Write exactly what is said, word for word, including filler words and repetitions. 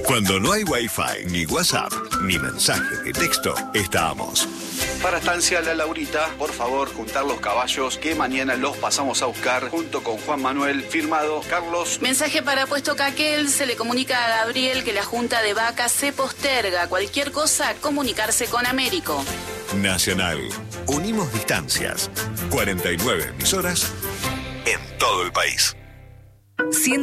Cuando no hay Wi-Fi, ni WhatsApp, ni mensaje de texto, estamos. Para Estancia La Laurita, por favor, juntar los caballos que mañana los pasamos a buscar junto con Juan Manuel, firmado Carlos. Mensaje para Puesto Caquel, se le comunica a Gabriel que la junta de vacas se posterga. Cualquier cosa, comunicarse con Américo. Nacional. Unimos distancias. cuarenta y nueve emisoras en todo el país.